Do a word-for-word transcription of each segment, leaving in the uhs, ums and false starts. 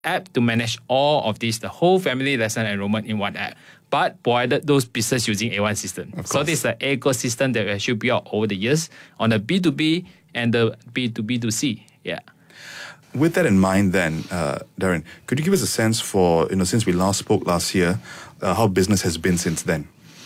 app to manage all of this, the whole family lesson enrollment in one app, but provided those business using A one system. So this is the ecosystem that we actually built over the years on the B two B and the B two B to C. Yeah. With that in mind then, uh, Darren, could you give us a sense for, you know, since we last spoke last year, uh, how business has been since then?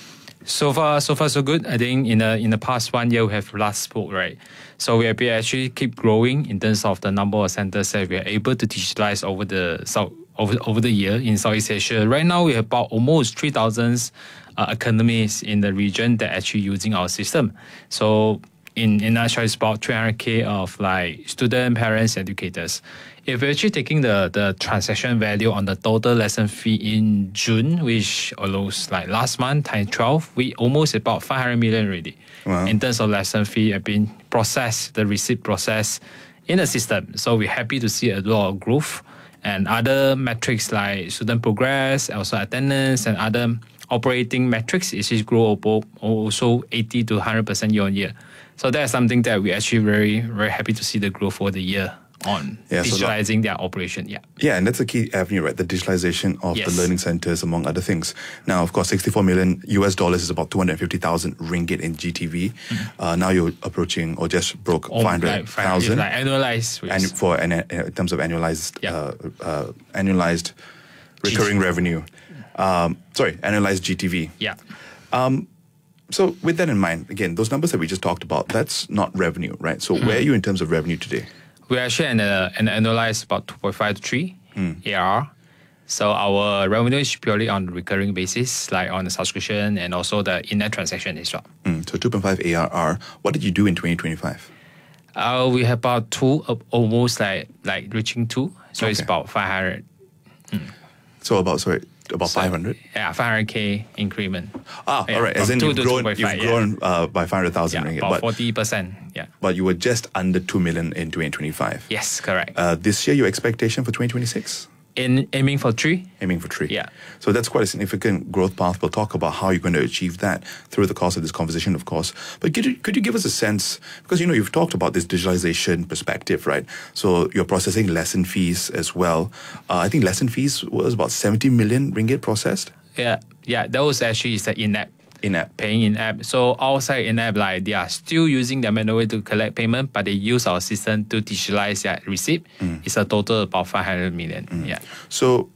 So far, so far, so good. I think in the in the past one year, we have last spoke, right? So we have been actually keep growing in terms of the number of centers that we are able to digitalize over the South over over the year in Southeast Asia. Right now, we have about almost three thousand uh, academies in the region that are actually using our system. So in in nutshell, it's about three hundred K of like student, parents, educators. If we're actually taking the, the transaction value on the total lesson fee in June, which almost like last month, times twelve, we almost about five hundred million already. Wow. In terms of lesson fee have been processed, the receipt process in the system. So we're happy to see a lot of growth. And other metrics like student progress, also attendance, and other operating metrics is just grow also eighty to one hundred percent year on year. So that's something that we're actually very, very happy to see the growth for the year on yeah, digitalizing so their operation. Yeah. Yeah, and that's a key avenue, right? The digitalization of yes. the learning centers, among other things. Now, of course, sixty-four million U S dollars is about two hundred fifty thousand ringgit in G T V. Mm-hmm. Uh, now you're approaching or just broke oh, five hundred thousand. Like annualized. And for an, in terms of annualized, yeah. uh, uh, annualized recurring G T V. Revenue. Um, sorry, annualized G T V. Yeah. Um, so with that in mind, again, those numbers that we just talked about, that's not revenue, right? So mm-hmm. where are you in terms of revenue today? We're actually an, uh, an annualized about two point five to three mm. A R R. So our revenue is purely on a recurring basis, like on the subscription and also the in-app transaction as well. Mm. So two point five A R R. What did you do in twenty twenty-five? Uh, we have about two, uh, almost like like reaching two. So okay. it's about five hundred. Mm. So about, sorry, about so, five hundred? Yeah, five hundred K increment. Ah, yeah, all right. As in you've grown, you've yeah. grown uh, by five hundred thousand yeah, ringgit. About but, forty percent, yeah. But you were just under two million in twenty twenty-five. Yes, correct. Uh, this year, your expectation for twenty twenty-six? In aiming for three. Aiming for three. Yeah. So that's quite a significant growth path. We'll talk about how you're going to achieve that through the course of this conversation, of course. But could you, could you give us a sense, because, you know, you've talked about this digitalization perspective, right? So you're processing lesson fees as well. Uh, I think lesson fees was about seventy million ringgit processed. Yeah. Yeah. That was actually the in-app. In-app. Paying in-app. So outside in-app, like they are still using their manual way to collect payment, but they use our system to digitalize their receipt. Mm. It's a total about five hundred million. Mm. Yeah. So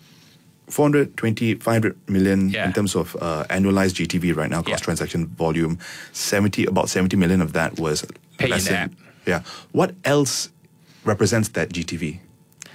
four hundred twenty, five hundred million yeah. in terms of uh, annualized G T V right now, cross yeah. transaction volume. seventy, about seventy million of that was pay in-app. Yeah. What else represents that G T V?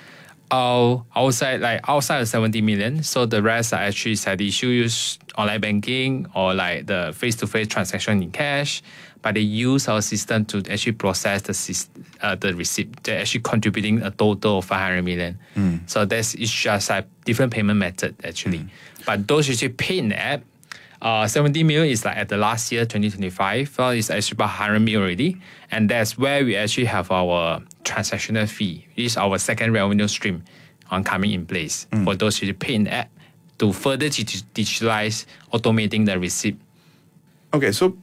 Uh, outside like outside of seventy million, so the rest are actually side issue use online banking or like the face-to-face transaction in cash, but they use our system to actually process the uh, the receipt. They're actually contributing a total of five hundred million. Mm. So that's it's just like different payment method actually. Mm. But those actually pay in the app. Uh, seventy million is like at the last year, twenty twenty-five. Well, it's actually about one hundred million already. And that's where we actually have our transactional fee. This is our second revenue stream on coming in place mm. for those who pay in the app to further digitalize, automating the receipt. Okay, so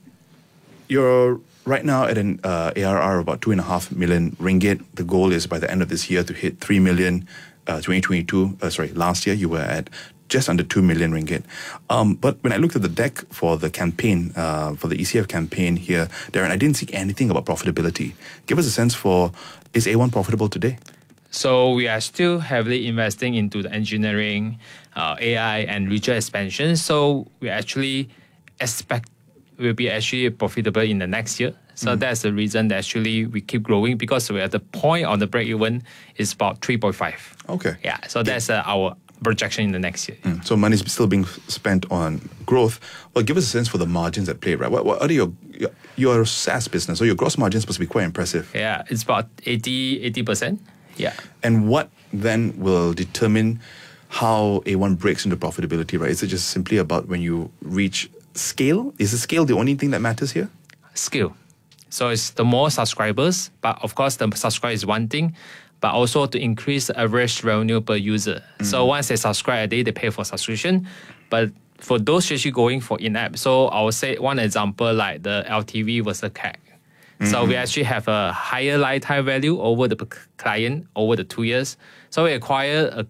you're right now at an uh, A R R of about two and a half million ringgit. The goal is by the end of this year to hit three million. Uh, twenty twenty-two, uh, sorry, last year you were at just under two million ringgit. Um, but when I looked at the deck for the campaign, uh, for the E C F campaign here, Darren, I didn't see anything about profitability. Give us a sense for, is A one profitable today? So we are still heavily investing into the engineering, uh, A I, and regional expansion. So we actually expect we'll be actually profitable in the next year. So mm. that's the reason that actually we keep growing, because we're at the point of the break-even is about three point five. Okay. Yeah, so that's uh, our projection in the next year. Mm. So money is still being spent on growth. Well, give us a sense for the margins at play, right? What, what are your, your, your SaaS business, so your gross margin is supposed to be quite impressive. Yeah, it's about eighty percent. Yeah. And what then will determine how A one breaks into profitability, right? Is it just simply about when you reach scale? Is the scale the only thing that matters here? Scale. So it's the more subscribers, but of course the subscribe is one thing, but also to increase the average revenue per user. Mm-hmm. So once they subscribe a day, they pay for subscription. But for those actually going for in-app, so I would say one example like the L T V versus C A C. So we actually have a higher lifetime value over the p- client over the two years. So we acquire a